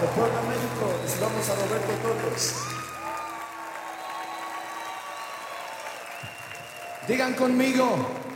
de Puebla, México. Saludamos a Roberto Torres. Digan conmigo.